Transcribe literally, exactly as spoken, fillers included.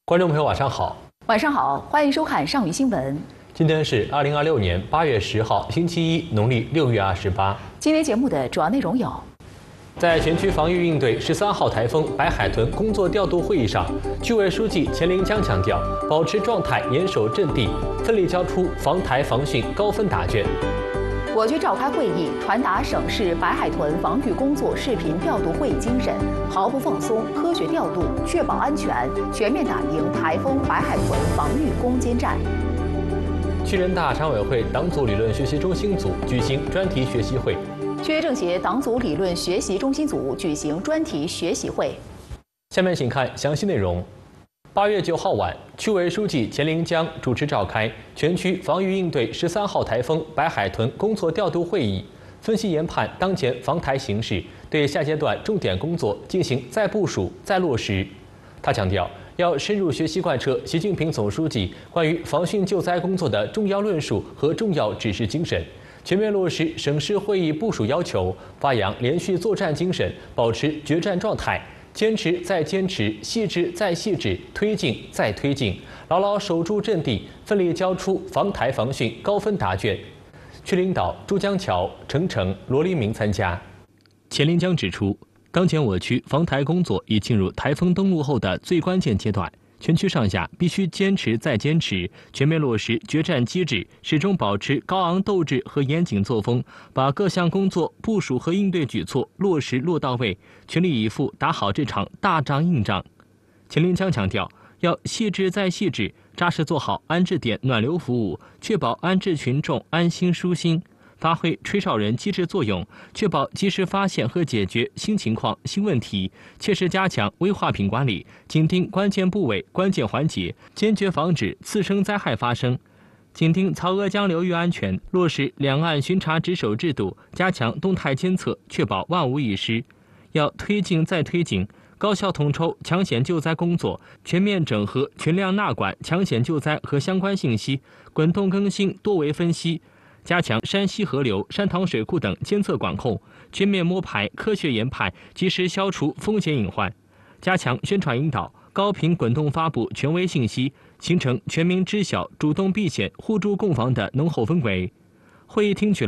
观众朋友，晚上好。 晚上好，欢迎收看上午新闻。 今天是二零二六年八月十号，星期一，农历六月二十八。 今天节目的主要内容有： 在全区防御应对十三号台风白海豚工作调度会议上，区委书记钱林江强调，保持状态，严守阵地，奋力交出防台防汛高分答卷。 我局召开会议，传达省市白海豚防御工作视频调度会议精神，毫不放松，科学调度，确保安全，全面打赢台风白海豚防御攻坚战。 区人大常委会党组理论学习中心组举行专题学习会。 区政协党组理论学习中心组举行专题学习会。 下面请看详细内容。八月九号晚，区委书记钱林江主持召开全区防御应对十三号台风白海豚工作调度会议，分析研判当前防台形势，对下阶段重点工作进行再部署、再落实。他强调，要深入学习贯彻习近平总书记关于防汛救灾工作的重要论述和重要指示精神，全面落实省市会议部署要求，发扬连续作战精神，保持决战状态。坚持再坚持，细致再细致，推进再推进，牢牢守住阵地，奋力交出防台防汛高分答卷。区领导朱江桥、程程、罗黎明参加。钱林江指出，当前我区防台工作已进入台风登陆后的最关键阶段，全区上下必须坚持再坚持，全面落实决战机制，始终保持高昂斗志和严谨作风，把各项工作部署和应对举措落实落到位，全力以赴打好这场大仗硬仗。钱林江强调，要细致再细致，扎实做好安置点暖流服务，确保安置群众安心舒心，发挥吹哨人机制作用，确保及时发现和解决新情况、新问题，切实加强危化品管理，紧盯关键部位、关键环节，坚决防止次生灾害发生。紧盯曹阿江流域安全，落实两岸巡查值守制度，加强动态监测，确保万无一失。要推进再推进，高效统筹抢险救灾工作，全面整合全量纳管抢险救灾和相关信息，滚动更新多维分析，加强山溪河流、山塘水库等监测管控，全面摸排、科学研判，及时消除风险隐患，加强宣传引导，高频滚动发布权威信息，形成全民知晓、主动避险、互助共防的浓厚氛围。会议听取